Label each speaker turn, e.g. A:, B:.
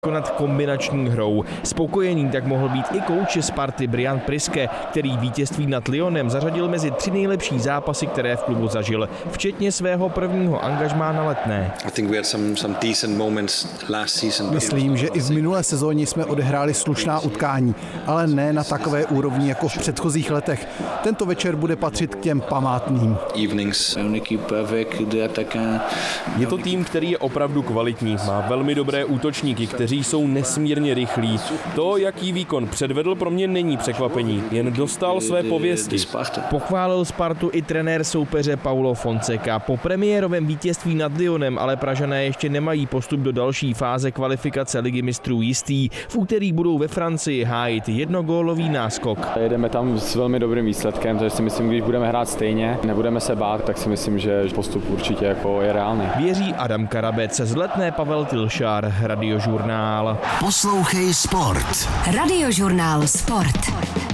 A: konat kombinační hrou. Spokojený tak mohl být i kouč Sparty Brian Priske, který vítězství nad Lyonem zařadil mezi 3 nejlepší zápasy, které v klubu zažil, včetně svého prvního angažmá na Letné.
B: Myslím, že i v minulé sezóně jsme odehráli slušná utkání, ale ne na takové úrovni jako v předchozích letech. Tento večer bude patřit k těm památným.
A: Je to tým, který je opravdu kvalitní, má velmi dobré útočníky, kteří jsou nesmírně rychlí. To, jaký výkon předvedl, pro mě není překvapení, jen dostal své pověsti. Pochválil Spartu i trenér soupeře Paulo Fonseca. Po premiérovém vítězství nad Lyonem ale Pražané ještě nemají postup do další fáze kvalifikace Ligy mistrů jistý. V úterý budou ve Francii hájit jednogólový náskok.
C: Jedeme tam s velmi dobrým výsledkem, takže si myslím, když budeme hrát stejně, nebudeme se bát, tak si myslím, že postup určitě jako je reálný.
A: Věří Adam Karabec, z Letné Pavel Tilšár, Radiožurnál.
D: Poslouchej Sport.
E: Radiožurnál Sport.